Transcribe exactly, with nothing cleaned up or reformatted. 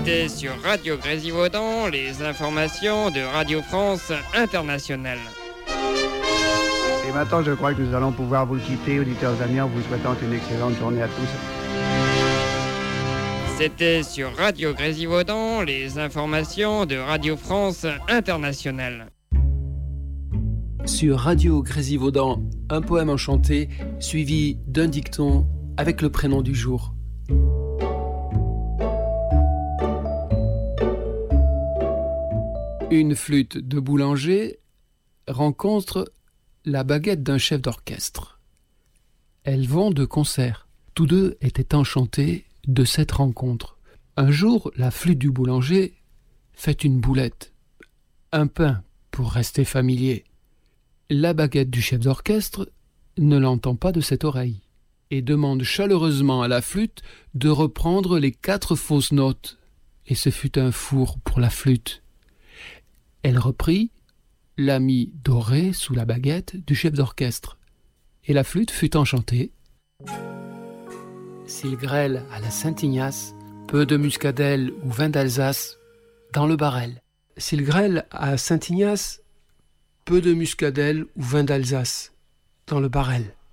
C'était sur Radio Grésivaudan, les informations de Radio France Internationale. Et maintenant, je crois que nous allons pouvoir vous quitter, auditeurs amis, en vous souhaitant une excellente journée à tous. C'était sur Radio Grésivaudan, les informations de Radio France Internationale. Sur Radio Grésivaudan, un poème enchanté suivi d'un dicton avec le prénom du jour. Une flûte de boulanger rencontre la baguette d'un chef d'orchestre. Elles vont de concert. Tous deux étaient enchantés de cette rencontre. Un jour, la flûte du boulanger fait une boulette, un pain pour rester familier. La baguette du chef d'orchestre ne l'entend pas de cette oreille et demande chaleureusement à la flûte de reprendre les quatre fausses notes. Et ce fut un four pour la flûte. Elle reprit, la mit dorée sous la baguette du chef d'orchestre. Et la flûte fut enchantée. S'il grêle à la Saint-Ignace, peu de muscadelle ou vin d'Alsace dans le barrel. S'il grêle à Saint-Ignace, peu de muscadelle ou vin d'Alsace dans le barrel.